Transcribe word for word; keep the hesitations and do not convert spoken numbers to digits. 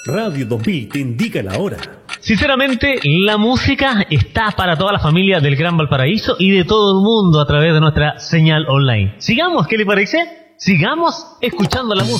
Radio dos mil te indica la hora. Sinceramente, la música está para toda la familia del Gran Valparaíso y de todo el mundo a través de nuestra señal online. Sigamos, ¿qué le parece? Sigamos escuchando la música.